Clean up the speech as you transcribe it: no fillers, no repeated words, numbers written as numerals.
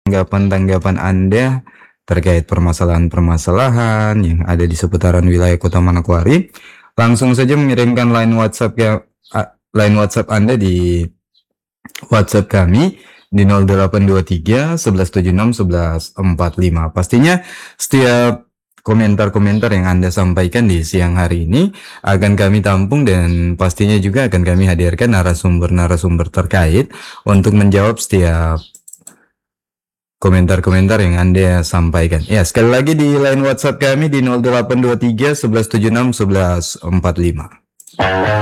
tanggapan-tanggapan Anda terkait permasalahan-permasalahan yang ada di seputaran wilayah Kota Manokwari, langsung saja mengirimkan line WhatsApp Anda di WhatsApp kami di 0823 1176 1145. Pastinya setiap komentar-komentar yang Anda sampaikan di siang hari ini akan kami tampung dan pastinya juga akan kami hadirkan narasumber-narasumber terkait untuk menjawab setiap komentar-komentar yang Anda sampaikan. Ya, sekali lagi di line WhatsApp kami di 0823 1176 1145.